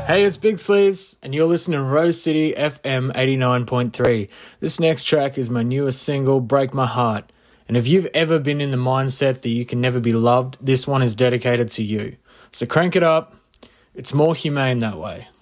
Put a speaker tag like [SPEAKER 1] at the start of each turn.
[SPEAKER 1] Hey, it's Big Sleeves, and you're listening to Rose City FM 89.3. This next track is my newest single, Break My Heart. And if you've ever been in the mindset that you can never be loved, this one is dedicated to you. So crank it up. It's more humane that way.